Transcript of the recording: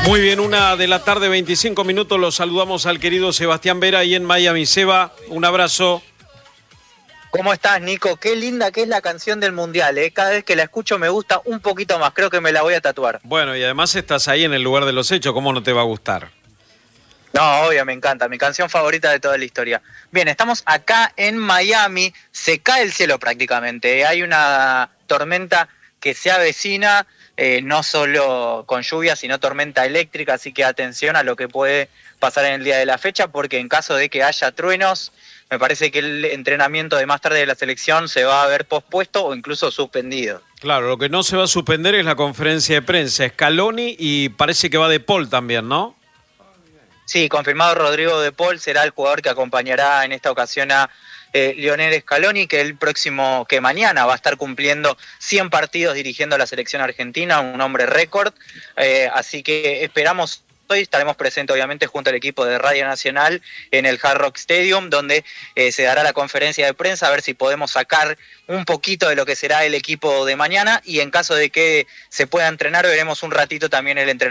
Muy bien, 1:25 p.m. Los saludamos al querido Sebastián Vera ahí en Miami. Seba, un abrazo. ¿Cómo estás, Nico? Qué linda que es la canción del Mundial, ¿eh? Cada vez que la escucho me gusta un poquito más. Creo que me la voy a tatuar. Bueno, y además estás ahí en el lugar de los hechos. ¿Cómo no te va a gustar? No, obvio, me encanta. Mi canción favorita de toda la historia. Bien, estamos acá en Miami. Se cae el cielo prácticamente. Hay una tormenta que se avecina, no solo con lluvia, sino tormenta eléctrica. Así que atención a lo que puede pasar en el día de la fecha, porque en caso de que haya truenos, me parece que el entrenamiento de más tarde de la selección se va a ver pospuesto o incluso suspendido. Claro, lo que no se va a suspender es la conferencia de prensa. Scaloni y parece que va De Paul también, ¿no? Sí, confirmado Rodrigo De Paul será el jugador que acompañará en esta ocasión a Lionel Scaloni, que mañana va a estar cumpliendo 100 partidos dirigiendo a la selección argentina, un hombre récord. Así que esperamos. Hoy estaremos presentes obviamente junto al equipo de Radio Nacional en el Hard Rock Stadium, donde se dará la conferencia de prensa, a ver si podemos sacar un poquito de lo que será el equipo de mañana, y en caso de que se pueda entrenar veremos un ratito también el entrenamiento